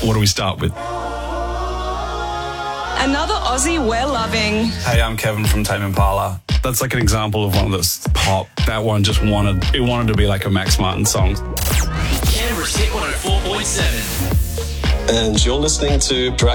What do we start with? Another Aussie we're loving. Hey, I'm Kevin from Tame Impala. That's like an example of one of those pop. That one just wanted to be like a Max Martin song. Canberra's Hit 104.7. And you're listening to